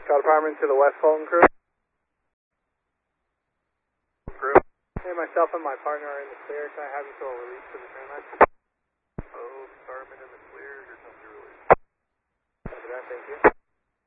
Shot Department to the West Fulton crew. Hey, myself and my partner are in the clear. Can I have you to a release to the train line?